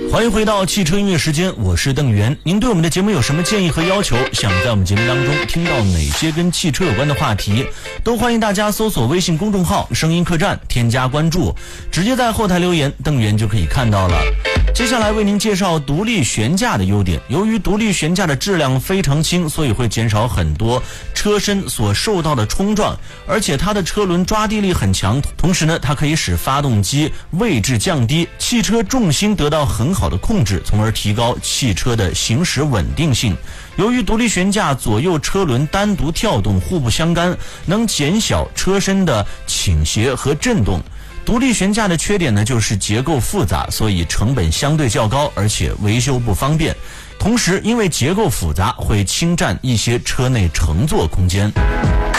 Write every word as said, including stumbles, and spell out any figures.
欢迎回到汽车音乐时间，我是邓源。您对我们的节目有什么建议和要求？想在我们节目当中听到哪些跟汽车有关的话题，都欢迎大家搜索微信公众号声音客栈，添加关注，直接在后台留言，邓源就可以看到了。接下来为您介绍独立悬架的优点。由于独立悬架的质量非常轻，所以会减少很多车身所受到的冲撞，而且它的车轮抓地力很强，同时呢，它可以使发动机位置降低，汽车重心得到很好的控制，从而提高汽车的行驶稳定性。由于独立悬架左右车轮单独跳动，互不相干，能减小车身的倾斜和震动。独立悬架的缺点呢，就是结构复杂，所以成本相对较高，而且维修不方便。同时，因为结构复杂，会侵占一些车内乘坐空间。